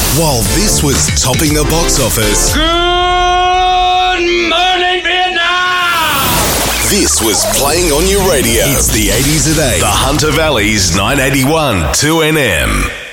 While this was topping the box office, Good morning, Vietnam! this was playing on your radio. It's the 80s at 8. The Hunter Valley's 981 2NM.